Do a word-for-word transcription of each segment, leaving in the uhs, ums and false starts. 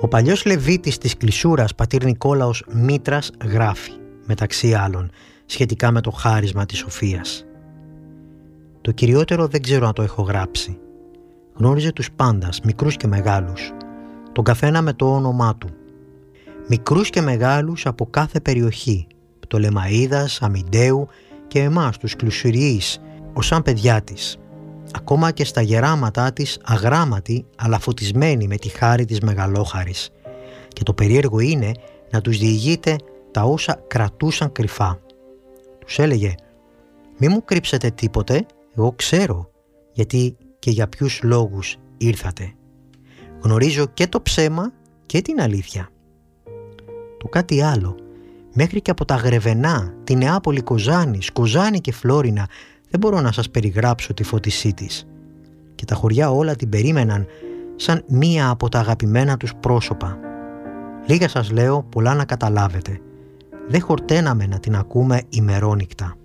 Ο παλιός Λεβίτης της Κλεισούρας, πατήρ Νικόλαος Μήτρας, γράφει, μεταξύ άλλων, σχετικά με το χάρισμα της σοφίας. Το κυριότερο δεν ξέρω αν το έχω γράψει. Γνώριζε τους πάντας, μικρούς και μεγάλους, τον καθένα με το όνομά του. Μικρούς και μεγάλους από κάθε περιοχή, Πτολεμαΐδας, Αμιντέου και εμάς τους Κλεισουριείς, ως σαν παιδιά της. Ακόμα και στα γεράματά της αγράμματη, αλλά φωτισμένη με τη χάρη της μεγαλόχαρης. Και το περίεργο είναι να τους διηγείται τα όσα κρατούσαν κρυφά. Τους έλεγε «Μη μου κρύψετε τίποτε, εγώ ξέρω γιατί και για ποιους λόγους ήρθατε. Γνωρίζω και το ψέμα και την αλήθεια». Το κάτι άλλο, μέχρι και από τα Γρεβενά, τη Νεάπολη, Κοζάνη, Σκοζάνη και Φλόρινα, δεν μπορώ να σας περιγράψω τη φώτισή της. Και τα χωριά όλα την περίμεναν σαν μία από τα αγαπημένα τους πρόσωπα. Λίγα σας λέω, πολλά να καταλάβετε. Δεν χορταίναμε να την ακούμε ημερόνυχτα.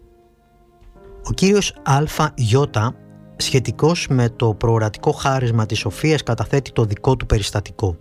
Ο κύριος Α. Ιώτα, σχετικός με το προορατικό χάρισμα της Σοφίας, καταθέτει το δικό του περιστατικό.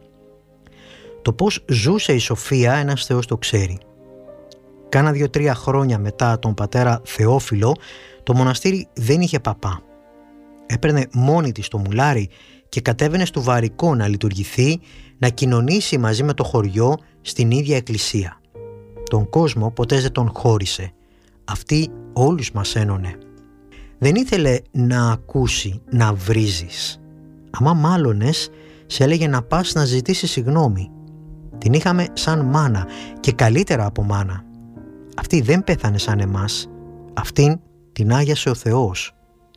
Το πώς ζούσε η Σοφία ένας Θεός το ξέρει. Κάνα δύο-τρία χρόνια μετά τον πατέρα Θεόφιλο, το μοναστήρι δεν είχε παπά. Έπαιρνε μόνη της το μουλάρι και κατέβαινε στο Βαρικό να λειτουργηθεί, να κοινωνήσει μαζί με το χωριό στην ίδια εκκλησία. Τον κόσμο ποτέ δεν τον χώρισε. Αυτή όλους μας ένωνε. Δεν ήθελε να ακούσει να βρίζεις. Άμα μάλωνες, σε έλεγε να πας να ζητήσεις συγγνώμη. Την είχαμε σαν μάνα και καλύτερα από μάνα. Αυτή δεν πέθανε σαν εμάς. Αυτήν την άγιασε ο Θεός.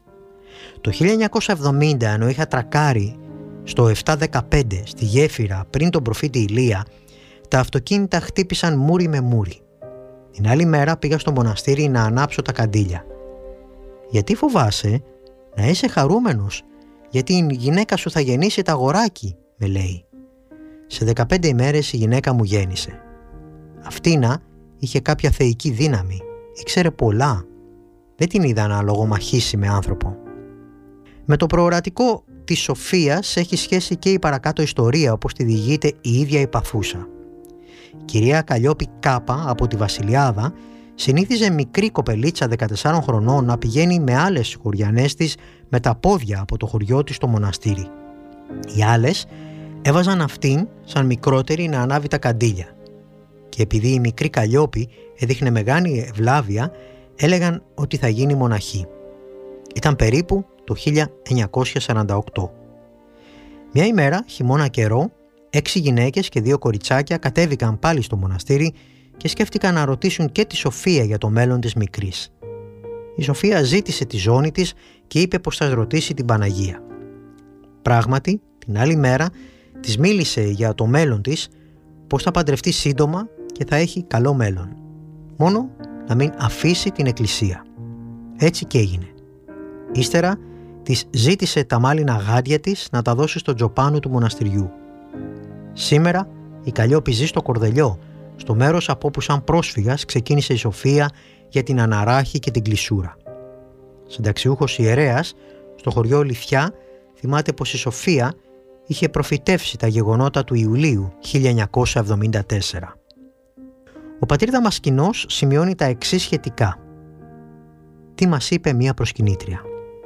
Το χίλια εννιακόσια εβδομήντα, ενώ είχα τρακάρει στο επτακόσια δεκαπέντε στη γέφυρα πριν τον προφήτη Ηλία, τα αυτοκίνητα χτύπησαν μούρι με μούρι. Την άλλη μέρα πήγα στο μοναστήρι να ανάψω τα καντήλια. «Γιατί φοβάσαι? Να είσαι χαρούμενος, γιατί η γυναίκα σου θα γεννήσει τα αγοράκι», με λέει. Σε δεκαπέντε ημέρες η γυναίκα μου γέννησε. Αυτήνα είχε κάποια θεϊκή δύναμη, ήξερε πολλά. Δεν την είδα να λογομαχήσει με άνθρωπο. Με το προορατικό της Σοφίας έχει σχέση και η παρακάτω ιστορία, όπως τη διηγείται η ίδια η παθούσα. Η κυρία Καλλιόπη Κάπα από τη Βασιλιάδα συνήθιζε μικρή κοπελίτσα δεκατεσσάρων χρονών να πηγαίνει με άλλες χωριανές της με τα πόδια από το χωριό της στο μοναστήρι. Οι άλλες έβαζαν αυτήν σαν μικρότερη να ανάβει τα καντήλια. Και επειδή η μικρή Καλλιόπη έδειχνε μεγάλη ευλάβεια, έλεγαν ότι θα γίνει μοναχή. Ήταν περίπου το χίλια εννιακόσια σαράντα οκτώ. Μια ημέρα, χειμώνα καιρό, έξι γυναίκες και δύο κοριτσάκια κατέβηκαν πάλι στο μοναστήρι και σκέφτηκαν να ρωτήσουν και τη Σοφία για το μέλλον της μικρής. Η Σοφία ζήτησε τη ζώνη της και είπε πως θα ρωτήσει την Παναγία. Πράγματι, την άλλη μέρα της μίλησε για το μέλλον της, πως θα παντρευτεί σύντομα και θα έχει καλό μέλλον. Μόνο να μην αφήσει την εκκλησία. Έτσι και έγινε. Ύστερα της ζήτησε τα μάλινα γάντια της να τα δώσει στο τζοπάνο του μοναστηριού. Σήμερα η Καλλιόπη ζει στο Κορδελιό, στο μέρος από όπου σαν πρόσφυγας ξεκίνησε η Σοφία για την Αναράχη και την Κλεισούρα. Συνταξιούχος ιερέας, στο χωριό Λιθιά, θυμάται πως η Σοφία είχε προφητεύσει τα γεγονότα του Ιουλίου χίλια εννιακόσια εβδομήντα τέσσερα. Ο πατήρ Δαμασκηνός σημειώνει τα εξής σχετικά. Τι μας είπε μία προσκυνήτρια.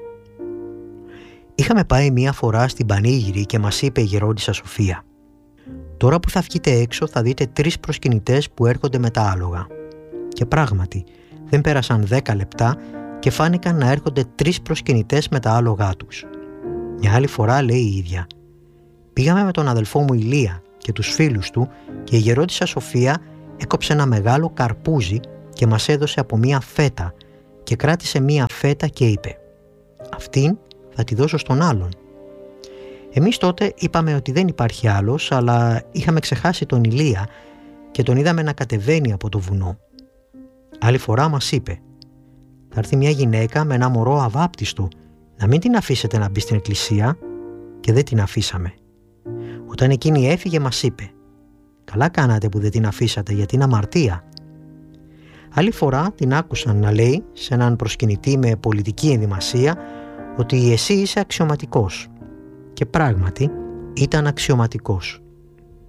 Είχαμε πάει μία φορά στην Πανήγυρη και μας είπε η γερόντισσα Σοφία. Τώρα που θα βγείτε έξω θα δείτε τρεις προσκυνητές που έρχονται με τα άλογα. Και πράγματι δεν πέρασαν δέκα λεπτά και φάνηκαν να έρχονται τρεις προσκυνητές με τα άλογά τους. Μια άλλη φορά λέει η ίδια. Πήγαμε με τον αδελφό μου Ηλία και τους φίλους του και η γερόντισσα Σοφία έκοψε ένα μεγάλο καρπούζι και μας έδωσε από μία φέτα και κράτησε μία φέτα και είπε «Αυτήν θα τη δώσω στον άλλον». Εμείς τότε είπαμε ότι δεν υπάρχει άλλος, αλλά είχαμε ξεχάσει τον Ηλία και τον είδαμε να κατεβαίνει από το βουνό. Άλλη φορά μας είπε «Θα έρθει μια γυναίκα με ένα μωρό αβάπτιστο, να μην την αφήσετε να μπει στην εκκλησία», και δεν την αφήσαμε. Όταν εκείνη έφυγε μας είπε «Καλά κάνατε που δεν την αφήσατε, γιατί είναι αμαρτία». Άλλη φορά την άκουσαν να λέει σε έναν προσκυνητή με πολιτική ενδυμασία ότι εσύ είσαι αξιωματικός. Και πράγματι ήταν αξιωματικός.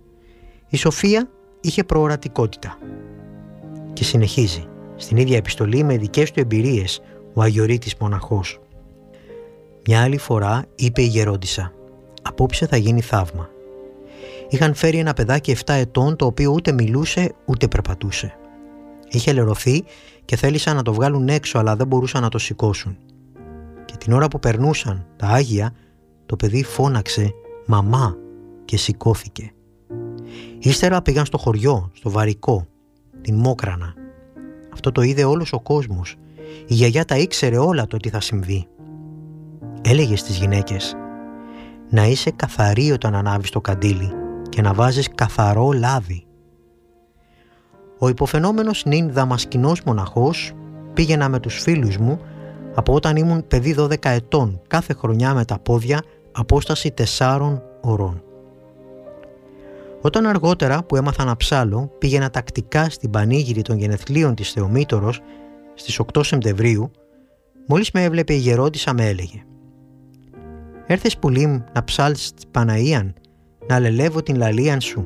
Η Σοφία είχε προορατικότητα. Και συνεχίζει στην ίδια επιστολή με δικές του εμπειρίες ο Αγιορείτης μοναχός. Μια άλλη φορά είπε η γερόντισσα: «Απόψε θα γίνει θαύμα». Είχαν φέρει ένα παιδάκι επτά ετών, το οποίο ούτε μιλούσε ούτε περπατούσε. Είχε λερωθεί και θέλησαν να το βγάλουν έξω, αλλά δεν μπορούσαν να το σηκώσουν. Και την ώρα που περνούσαν τα Άγια, το παιδί φώναξε «Μαμά» και σηκώθηκε. Ύστερα πήγαν στο χωριό, στο Βαρικό, την Μόκρανα. Αυτό το είδε όλος ο κόσμος. Η γιαγιά τα ήξερε όλα το τι θα συμβεί. Έλεγε στις γυναίκες: «Να είσαι καθαρή όταν ανάβεις το καντήλι και να βάζεις καθαρό λάδι». Ο υποφαινόμενος νυν δαμασκηνός μοναχός πήγαινα με τους φίλους μου από όταν ήμουν παιδί δώδεκα ετών, κάθε χρονιά με τα πόδια, απόσταση τεσσάρων ωρών. Όταν αργότερα που έμαθα να ψάλω, πήγαινα τακτικά στην πανήγυρη των γενεθλίων της Θεομήτωρος στις οκτώ Σεπτεμβρίου, μόλις με έβλεπε η γερόντισσα με έλεγε: «Έρθες πουλίμ να ψάλεις την Παναΐαν, να λελεύω την λαλίαν σου».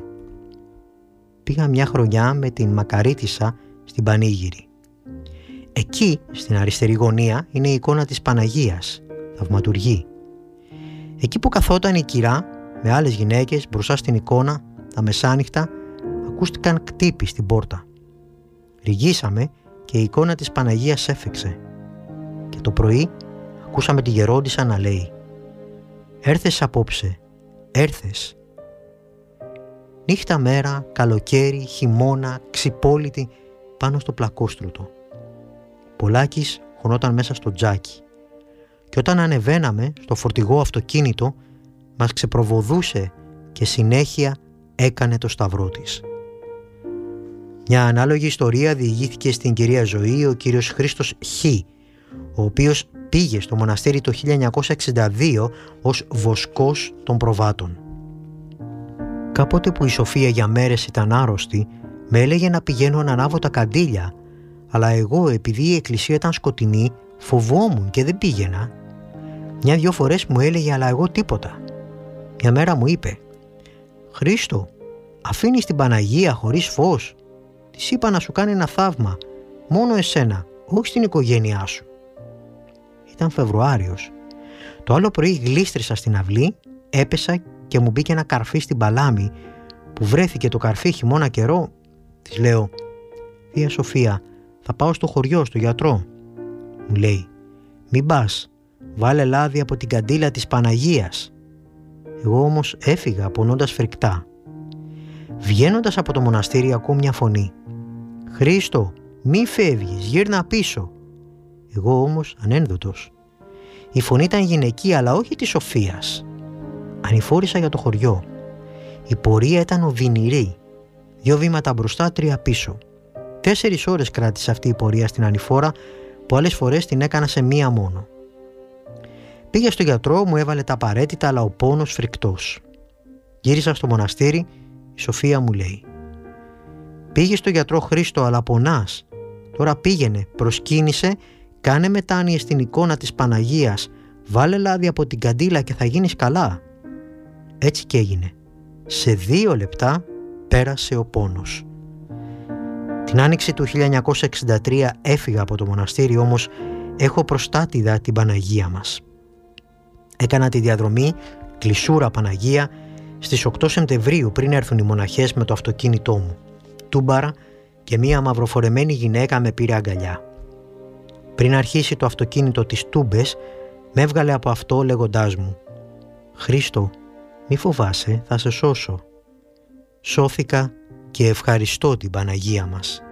Πήγα μια χρονιά με την Μακαρίτισσα στην πανήγυρη. Εκεί, στην αριστερή γωνία, είναι η εικόνα της Παναγίας, θαυματουργή. Εκεί που καθόταν η κυρά με άλλες γυναίκες μπροστά στην εικόνα, τα μεσάνυχτα, ακούστηκαν κτύποι στην πόρτα. Ρυγίσαμε και η εικόνα της Παναγίας έφεξε. Και το πρωί ακούσαμε τη γερόντισσα να λέει: «Έρθες απόψε, έρθες». Νύχτα μέρα, καλοκαίρι, χειμώνα, ξυπόλυτη, πάνω στο πλακόστρωτο. Πολάκης χωνόταν μέσα στο τζάκι. Και όταν ανεβαίναμε στο φορτηγό αυτοκίνητο, μας ξεπροβοδούσε και συνέχεια έκανε το σταυρό της. Μια ανάλογη ιστορία διηγήθηκε στην κυρία Ζωή ο κύριος Χρήστος Χ, ο οποίος πήγε στο μοναστήρι το χίλια εννιακόσια εξήντα δύο ως βοσκός των προβάτων. Κάποτε που η Σοφία για μέρες ήταν άρρωστη, με έλεγε να πηγαίνω να ανάβω τα καντήλια, αλλά εγώ, επειδή η εκκλησία ήταν σκοτεινή, φοβόμουν και δεν πήγαινα. Μια-δυο φορές μου έλεγε, αλλά εγώ τίποτα. Μια μέρα μου είπε: «Χρήστο, αφήνεις την Παναγία χωρίς φως? Της είπα να σου κάνει ένα θαύμα, μόνο εσένα, όχι στην οικογένειά σου». Ήταν Φεβρουάριος. Το άλλο πρωί γλίστρισα στην αυλή, έπεσα και μου μπήκε ένα καρφί στην παλάμη, που βρέθηκε το καρφί χειμώνα καιρό. Της λέω: «Θεία Σοφία, θα πάω στο χωριό, στο γιατρό». Μου λέει: «Μην πας, βάλε λάδι από την καντήλα της Παναγίας». Εγώ όμως έφυγα πονώντας φρικτά. Βγαίνοντας από το μοναστήρι ακούω μια φωνή: «Χρήστο, μη φεύγεις, γύρνα πίσω». Εγώ όμως ανένδοτος. Η φωνή ήταν γυναική, αλλά όχι της Σοφίας. Ανηφόρησα για το χωριό. Η πορεία ήταν οδυνηρή. Δύο βήματα μπροστά, τρία πίσω. Τέσσερις ώρες κράτησε αυτή η πορεία στην ανηφόρα, που άλλες φορές την έκανα σε μία μόνο. Πήγα στο γιατρό, μου έβαλε τα απαραίτητα, αλλά ο πόνος φρικτός. Γύρισα στο μοναστήρι, η Σοφία μου λέει: «Πήγε στο γιατρό Χρήστο, αλλά πονάς. Τώρα πήγαινε, προσκύνησε, κάνε μετάνοιες στην εικόνα της Παναγίας, βάλε λάδι από την καντήλα και θα γίνεις καλά». Έτσι και έγινε. Σε δύο λεπτά πέρασε ο πόνος. Την άνοιξη του χίλια εννιακόσια εξήντα τρία έφυγα από το μοναστήρι, όμως έχω προστάτηδα την Παναγία μας. Έκανα τη διαδρομή Κλεισούρα Παναγία στις οκτώ Σεπτεμβρίου, πριν έρθουν οι μοναχές με το αυτοκίνητό μου. Τούμπαρα και μία μαυροφορεμένη γυναίκα με πήρε αγκαλιά. Πριν αρχίσει το αυτοκίνητο τις τούμπες, με έβγαλε από αυτό λέγοντάς μου: «Χρήστο, μη φοβάσαι, θα σε σώσω». Σώθηκα και ευχαριστώ την Παναγία μας.